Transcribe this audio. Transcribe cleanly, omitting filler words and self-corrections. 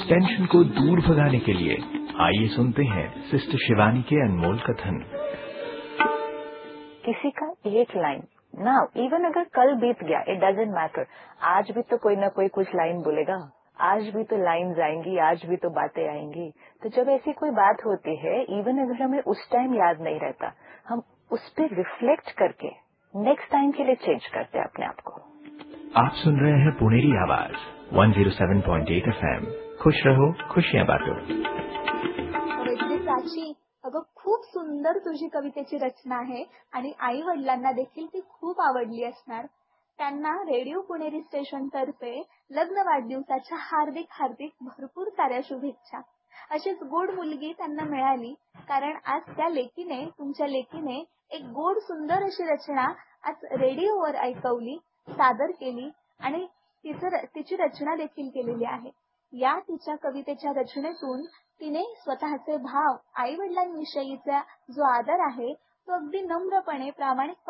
Tension को दूर भगाने के लिए आइए सुनते हैं सिस्टर शिवानी के अनमोल कथन। किसी का एक लाइन ना, इवन अगर कल बीत गया, इट डजेंट मैटर, आज भी तो कोई ना कोई कुछ लाइन बोलेगा, आज भी तो लाइन्स आएंगी, आज भी तो बातें आएंगी। तो जब ऐसी कोई बात होती है, इवन अगर हमें उस टाइम याद नहीं रहता, हम उस पर रिफ्लेक्ट करके नेक्स्ट टाइम के लिए चेंज करते हैं अपने आप को। आप सुन रहे हैं पुणेरी आवाज 107.8 FM। खुश रहो, खुशियां बांटो। प्राची, अगं खूप सुंदर तुझी कवितेची रचना आहे आणि आई वडिलांना देखील ती खूप आवडली असणार। त्यांना रेडिओ पुणेरी स्टेशन तर्फे लग्न वाढदिवसाच्या हार्दिक हार्दिक भरपूर साऱ्या शुभेच्छा। अशीच गोड मुलगी त्यांना मिळाली, कारण आज त्या लेकीने, तुमच्या लेकीने एक गोड सुंदर अशी रचना आज रेडिओवर ऐकवली, सादर केली आणि तिची रचना देखील केलेली आहे। या तिच्या कवितेच्या रचनेतून तिने स्वतःचे भाव, आई वडिलांविषयीचा जो आदर आहे तो अगदी नम्रपणे, प्रामाणिकपणे